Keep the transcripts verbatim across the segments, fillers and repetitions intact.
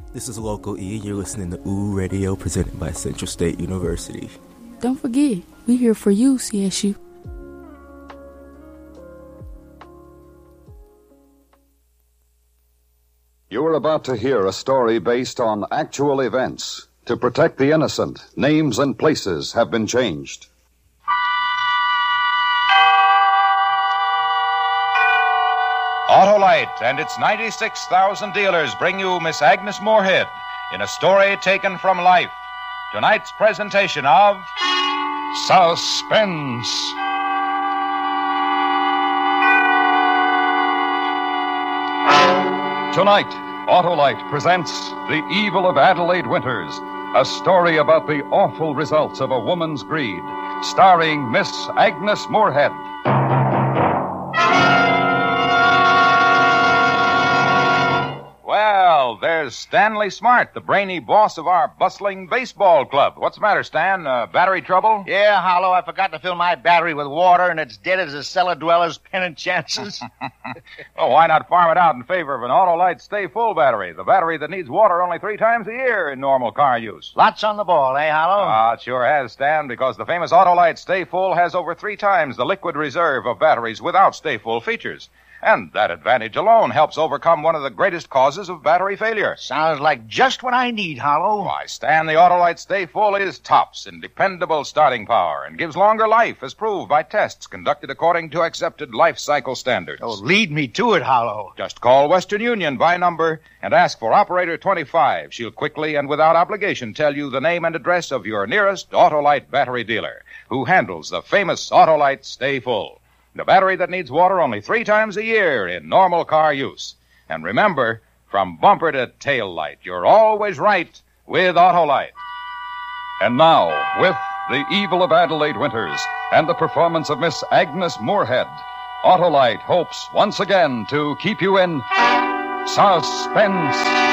This is Local E, and you're listening to Ooh Radio, presented by Central State University. Don't forget, we're here for you, C S U. You are about to hear a story based on actual events. To protect the innocent, names and places have been changed. Autolite and its ninety-six thousand dealers bring you Miss Agnes Moorehead in a story taken from life. Tonight's presentation of Suspense. Tonight, Autolite presents The Evil of Adelaide Winters, a story about the awful results of a woman's greed, starring Miss Agnes Moorehead. Well, there's Stanley Smart, the brainy boss of our bustling baseball club. What's the matter, Stan? Uh, battery trouble? Yeah, Hollow, I forgot to fill my battery with water, and it's dead as a cellar dweller's pennant chances. Well, why not farm it out in favor of an Autolite Stay Full battery, the battery that needs water only three times a year in normal car use? Lots on the ball, eh, Hollow? Ah, it sure has, Stan, because the famous Autolite Stay Full has over three times the liquid reserve of batteries without Stay Full features. And that advantage alone helps overcome one of the greatest causes of battery failure. Sounds like just what I need, Hollow. Why, Stan, the Autolite Stay Full is tops in dependable starting power and gives longer life, as proved by tests conducted according to accepted life cycle standards. Oh, lead me to it, Hollow. Just call Western Union by number and ask for Operator twenty-five. She'll quickly and without obligation tell you the name and address of your nearest Autolite battery dealer, who handles the famous Autolite Stay Full. The battery that needs water only three times a year in normal car use. And remember, from bumper to tail light, you're always right with Autolite. And now, with The Evil of Adelaide Winters and the performance of Miss Agnes Moorehead, Autolite hopes once again to keep you in suspense.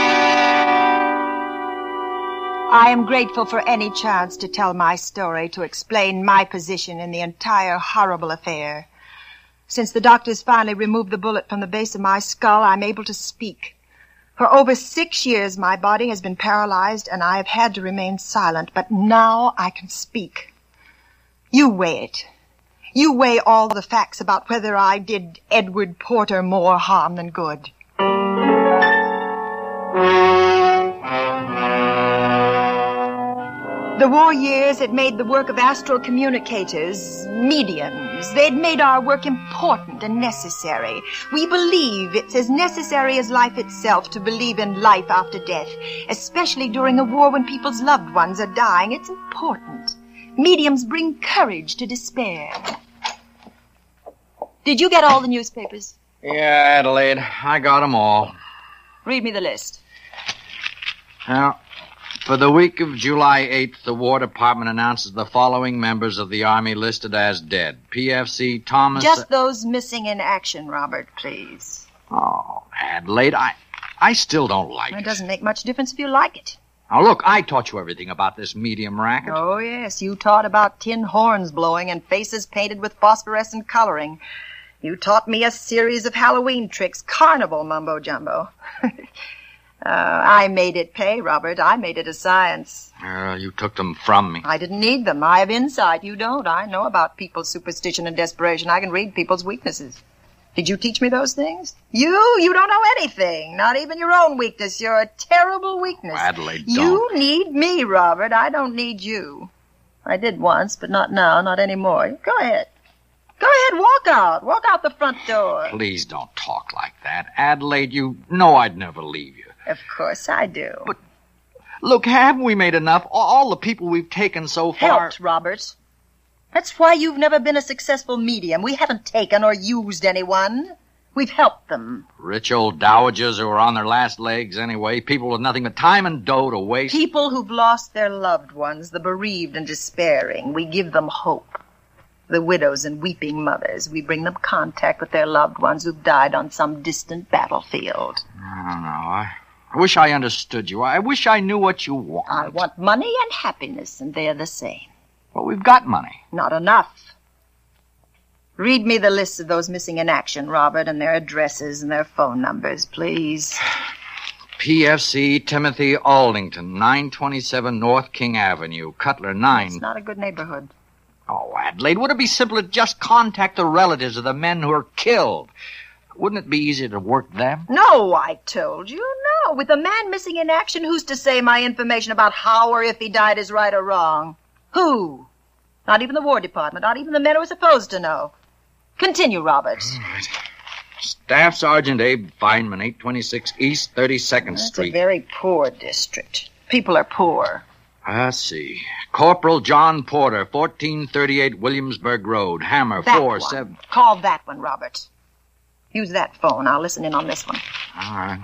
I am grateful for any chance to tell my story, to explain my position in the entire horrible affair. Since the doctors finally removed the bullet from the base of my skull, I'm able to speak. For over six years, my body has been paralyzed, and I have had to remain silent, but now I can speak. You weigh it. You weigh all the facts about whether I did Edward Porter more harm than good. The war years had made the work of astral communicators, mediums. They'd made our work important and necessary. We believe it's as necessary as life itself to believe in life after death, especially during a war when people's loved ones are dying. It's important. Mediums bring courage to despair. Did you get all the newspapers? Yeah, Adelaide, I got 'em all. Read me the list. Now, for the week of July eighth, the War Department announces the following members of the Army listed as dead. P F C Thomas... Just those missing in action, Robert, please. Oh, Adelaide, I, I still don't like it. It doesn't make much difference if you like it. Now, look, I taught you everything about this medium racket. Oh, yes, you taught about tin horns blowing and faces painted with phosphorescent coloring. You taught me a series of Halloween tricks, carnival mumbo-jumbo. Uh, I made it pay, Robert. I made it a science. Uh, you took them from me. I didn't need them. I have insight. You don't. I know about people's superstition and desperation. I can read people's weaknesses. Did you teach me those things? You? You don't know anything. Not even your own weakness. You're a terrible weakness. Oh, Adelaide, don't. You need me, Robert. I don't need you. I did once, but not now, not anymore. Go ahead. Go ahead, walk out. Walk out the front door. Please don't talk like that. Adelaide, you know I'd never leave you. Of course I do. But, look, haven't we made enough? All the people we've taken so far... Helped, Robert. That's why you've never been a successful medium. We haven't taken or used anyone. We've helped them. Rich old dowagers who are on their last legs anyway. People with nothing but time and dough to waste. People who've lost their loved ones, the bereaved and despairing. We give them hope. The widows and weeping mothers, we bring them contact with their loved ones who've died on some distant battlefield. I don't know. I... I wish I understood you. I wish I knew what you want. I want money and happiness, and they're the same. Well, we've got money. Not enough. Read me the list of those missing in action, Robert, and their addresses and their phone numbers, please. P F C Timothy Aldington, nine twenty-seven North King Avenue, Cutler nine. It's not a good neighborhood. Oh, Adelaide, would it be simpler to just contact the relatives of the men who were killed? Wouldn't it be easier to work them? No, I told you, no. With a man missing in action, who's to say my information about how or if he died is right or wrong? Who? Not even the War Department, not even the men who are supposed to know. Continue, Roberts. All right. Staff Sergeant Abe Feynman, eight twenty-six East thirty-second That's Street. a very poor district. People are poor. I see. Corporal John Porter, fourteen thirty-eight Williamsburg Road, Hammer, That four one. seven. Call that one, Roberts. Use that phone. I'll listen in on this one. All right.